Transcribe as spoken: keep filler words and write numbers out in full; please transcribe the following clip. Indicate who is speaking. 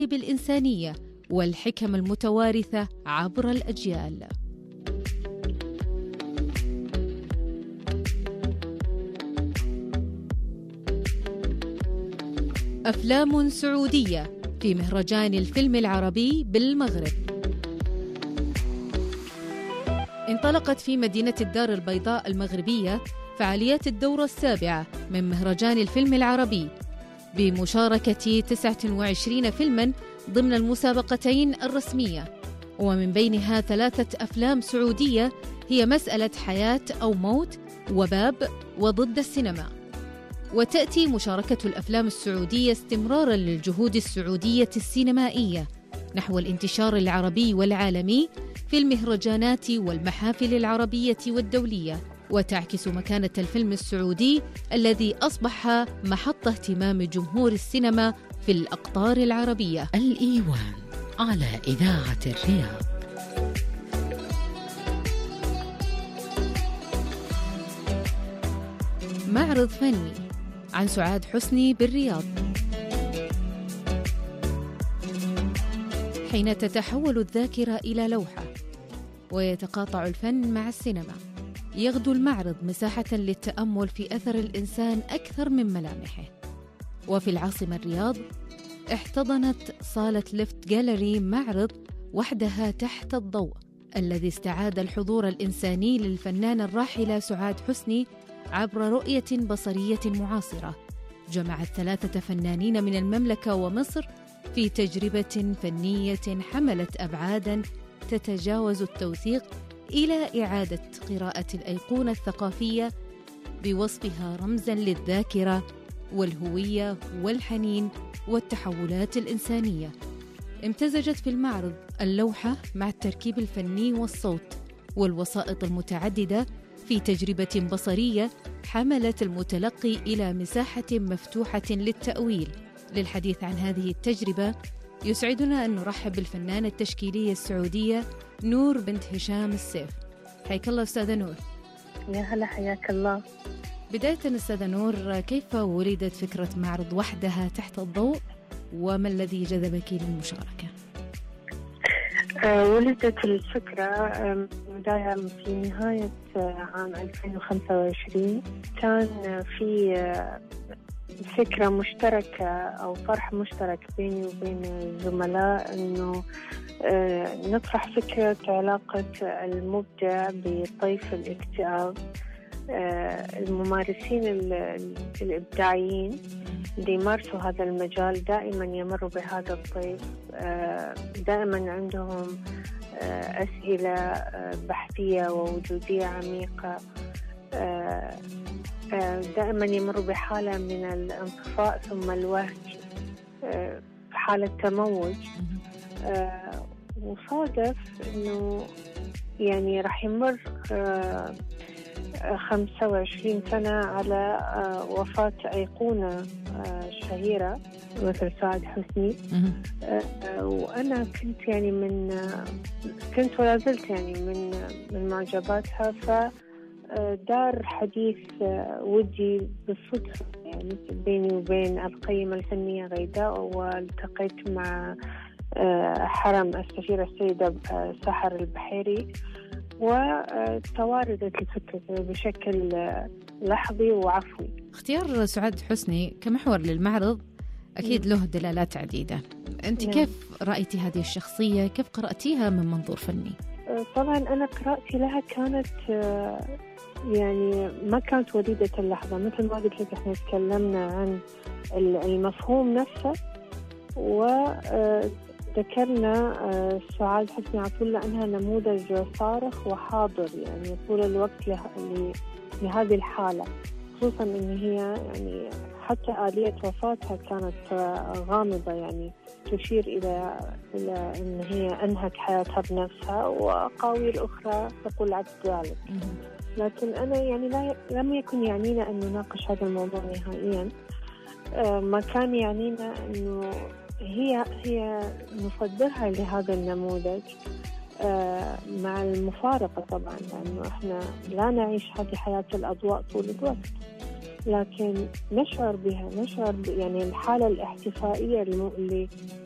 Speaker 1: بالإنسانية والحكم المتوارثة عبر الأجيال. أفلام سعودية في مهرجان الفيلم العربي بالمغرب. انطلقت في مدينة الدار البيضاء المغربية فعاليات الدورة السابعة من مهرجان الفيلم العربي بمشاركة تسعة وعشرين فيلماً ضمن المسابقتين الرسمية، ومن بينها ثلاثة أفلام سعودية هي مسألة حياة أو موت، وباب، وضد السينما. وتأتي مشاركة الأفلام السعودية استمراراً للجهود السعودية السينمائية نحو الانتشار العربي والعالمي في المهرجانات والمحافل العربية والدولية، وتعكس مكانة الفيلم السعودي الذي أصبح محط اهتمام جمهور السينما في الأقطار العربية.
Speaker 2: الإيوان على إذاعة الرياض.
Speaker 1: معرض فني عن سعاد حسني بالرياض. حين تتحول الذاكرة إلى لوحة ويتقاطع الفن مع السينما، يغدو المعرض مساحة للتأمل في أثر الإنسان أكثر من ملامحه. وفي العاصمة الرياض احتضنت صالة ليفت جاليري معرض وحدها تحت الضوء، الذي استعاد الحضور الإنساني للفنانة الراحلة سعاد حسني عبر رؤية بصرية معاصرة جمعت ثلاثة فنانين من المملكة ومصر في تجربة فنية حملت أبعاداً تتجاوز التوثيق إلى إعادة قراءة الأيقونة الثقافية بوصفها رمزاً للذاكرة والهوية والحنين والتحولات الإنسانية. امتزجت في المعرض اللوحة مع التركيب الفني والصوت والوسائط المتعددة في تجربة بصرية حملت المتلقي إلى مساحة مفتوحة للتأويل. للحديث عن هذه التجربة يسعدنا أن نرحب بالفنانة التشكيلية السعودية نور بنت هشام السيف. حياك الله أستاذة نور.
Speaker 3: يا هلا، حياك الله.
Speaker 1: بداية أستاذة نور، كيف ولدت فكرة معرض وحدها تحت الضوء وما الذي جذبك للمشاركة؟
Speaker 3: أه ولدت الفكرة بداية في نهاية عام ألفين وخمسة وعشرين. كان في فكرة مشتركة أو طرح مشترك بيني وبين الزملاء أنه نطرح فكرة علاقة المبدع بطيف الاكتئاب. الممارسين الإبداعيين اللي يمارسوا هذا المجال دائما يمروا بهذا الطيف، دائما عندهم أسئلة بحثية ووجودية عميقة، دائما يمروا بحالة من الانطفاء ثم الوهج، حالة تموج. وصادف أنه يعني رح يمر خمسة وعشرين سنة على وفاة أيقونة شهيرة مثل سعاد حسني، وأنا كنت يعني من كنت ولا زلت يعني من من معجباتها. فدار حديث ودي بالصدفة يعني بيني وبين القيمة الفنية غيداء، والتقيت مع حرم السفيرة السيدة سحر البحيري، وتواردت الفكرة بشكل لحظي وعفوي.
Speaker 1: اختيار سعاد حسني كمحور للمعرض أكيد له دلالات عديدة. أنت
Speaker 3: نعم.
Speaker 1: كيف رأيتي هذه الشخصية؟ كيف قرأتيها من منظور فني؟
Speaker 3: طبعا أنا قراءتي لها كانت يعني ما كانت وليدة اللحظة، مثل ما قلت لك احنا تكلمنا عن المفهوم نفسه، وذكرنا سعاد حسني على طول لأنها نموذج صارخ وحاضر يعني طول الوقت لهذه الحالة، خصوصا إن هي يعني حتى آلية وفاتها كانت غامضة، يعني تشير إلى إلى إن هي أنهت حياتها بنفسها، وأقاويل أخرى تقول عكس ذلك. لكن أنا يعني لا لم يكن يعنينا أن نناقش هذا الموضوع نهائيا. ما كان يعنينا أنه هي هي نصدرها لهذا النموذج مع المفارقة طبعا، لأنه إحنا لا نعيش هذه حياة الأضواء طول الوقت، لكن نشعر بها، نشعر يعني الحالة الاحتفائية اللي